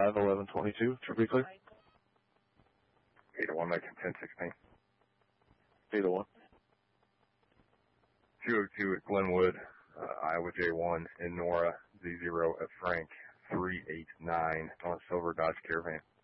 5-11-22. Should be clear. 801, making 1016. 801. 202 at Glenwood, Iowa J1 in Nora, Z0 at Frank, 389 on a silver Dodge Caravan.